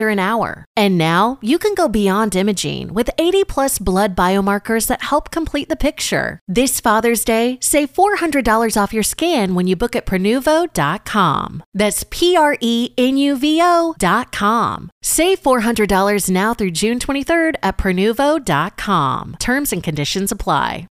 an hour. And now you can go beyond imaging with 80+ blood biomarkers that help complete the picture. This Father's Day, save $400 off your scan when you book at Prenuvo.com. That's Prenuvo.com. Save $400 now through June 23rd at Prenuvo.com. Terms and conditions apply.